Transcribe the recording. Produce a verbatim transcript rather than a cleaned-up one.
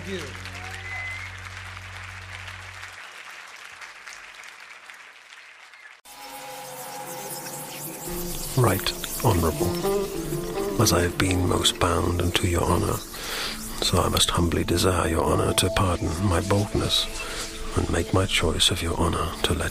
you. Right, Honourable, as I have been most bound unto your honour, so I must humbly desire your honour to pardon my boldness, and make my choice of your honour to let